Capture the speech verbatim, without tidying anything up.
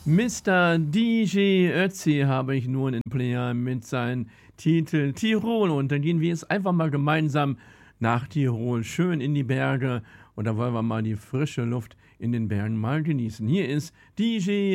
Mister D J Ötzi habe ich nun in Player mit seinem Titel Tirol und dann gehen wir jetzt einfach mal gemeinsam nach Tirol, schön in die Berge und da wollen wir mal die frische Luft in den Bergen mal genießen. Hier ist D J